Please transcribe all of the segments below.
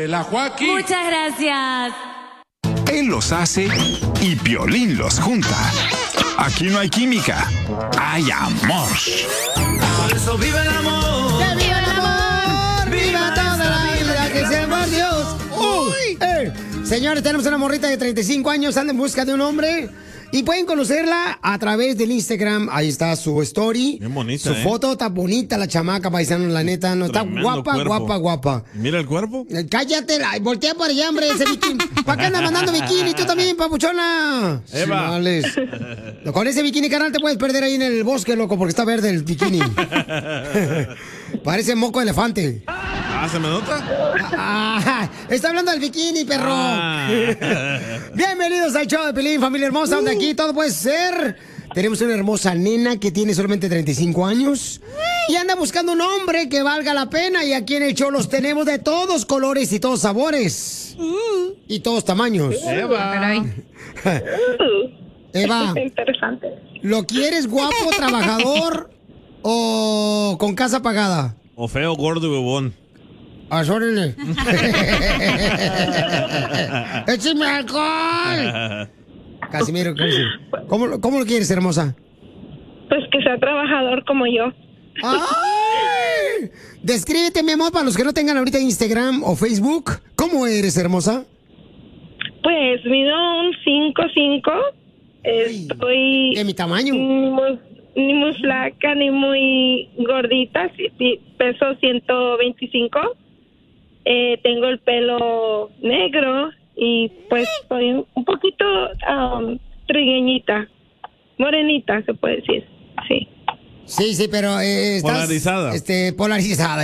la Joaquín. Muchas gracias. Él los hace y Piolín los junta. Aquí no hay química, hay amor. Por eso vive el amor. ¡Que viva el amor! ¡Viva toda la vida! ¡Que sea por Dios! ¡Uy! Señores, tenemos una morrita de 35 años, anda en busca de un hombre. Y pueden conocerla a través del Instagram. Ahí está su story. Bien bonita, su foto está bonita, la chamaca, paisano, la neta. No, está guapa, cuerpo. guapa. Mira el cuerpo. Cállate, voltea para allá, hombre, ese bikini. ¿Para qué andas mandando bikini? Tú también, papuchona. Eva. Chimales. Con ese bikini, carnal, te puedes perder ahí en el bosque, loco, porque está verde el bikini. Parece moco de elefante. ¿Se me nota? Está hablando del bikini, perro. Bienvenidos al show de Pelín, familia hermosa, donde aquí todo puede ser. Tenemos una hermosa nena que tiene solamente 35 años y anda buscando un hombre que valga la pena. Y aquí en el show los tenemos de todos colores y todos sabores. Y todos tamaños. Eva. Eva. Interesante. ¿Lo quieres guapo, trabajador o con casa pagada? O feo, gordo y bobón. ¡Asórele! ¡Écheme alcohol! Casimiro, ¿cómo lo quieres, hermosa? Pues que sea trabajador como yo. ¡Ay! Descríbete, mi amor, para los que no tengan ahorita Instagram o Facebook. ¿Cómo eres, hermosa? Pues mido un 5'5". Estoy... ¿De mi tamaño? Ni muy flaca, ni muy gordita. Peso 125. Tengo el pelo negro y pues soy un poquito trigueñita, morenita se puede decir, sí. Sí, pero estás... Polarizada. Polarizada,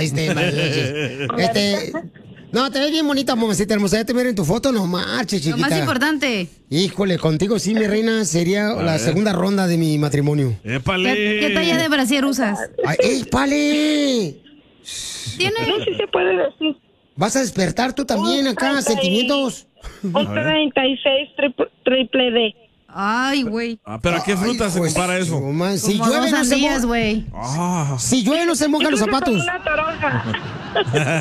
no, te ves bien bonita, mamacita hermosa. Ya te veo en tu foto, no marches, chiquita. Lo más importante. Híjole, contigo sí, mi reina, sería la segunda ronda de mi matrimonio. ¡Épale! ¿Qué talla de brasier usas? ¡Ay, épale! ¿Tiene? No sé si se puede decir. ¿Vas a despertar tú también acá, sentimientos? Un 36 triple D. Ay, güey. ¿Pero a qué fruta se compara eso? Si llueve, no se moja, güey. Si llueve, no se mojan los zapatos. Una toronja.